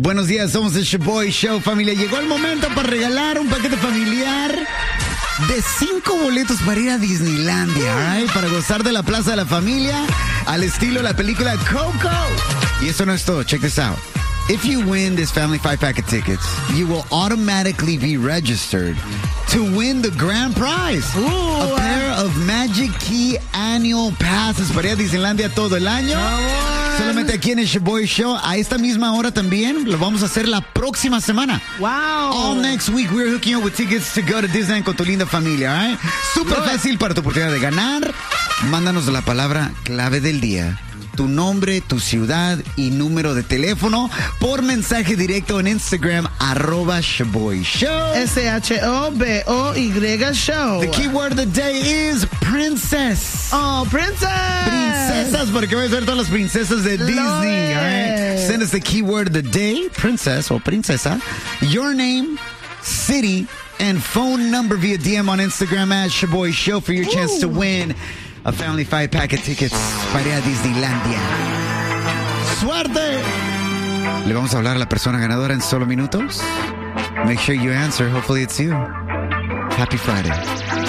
Buenos días, somos el Shaboy Show, familia. Llegó el momento para regalar un paquete familiar de 5 boletos para ir a Disneylandia, right? Para gozar de la Plaza de la Familia al estilo de la película Coco. Y eso no es todo. Check this out. If you win this family 5-pack of tickets, you will automatically be registered to win the grand prize. A pair of Magic Key annual passes para ir a Disneylandia todo el año. Solamente aquí en el Shaboy Show. A esta misma hora también. Lo vamos a hacer la próxima semana. Wow. All next week we're hooking up with tickets to go to Disneyland con tu linda familia, all right? Súper fácil para tu oportunidad de ganar. Mándanos la palabra clave del día, tu nombre, tu ciudad y número de teléfono por mensaje directo en Instagram, @Shaboy Show. SHOBOY Show. The keyword of the day is princess. Oh, princess. Princesas, porque voy a ser todas las princesas de Disney. All right? Send us the keyword of the day, princess o princesa, your name, city, and phone number via DM on Instagram @Shaboy Show for your chance to win a family 5-pack of tickets para ir a Disneylandia. ¡Suerte! Le vamos a hablar a la persona ganadora en solo minutos. Make sure you answer. Hopefully it's you. Happy Friday.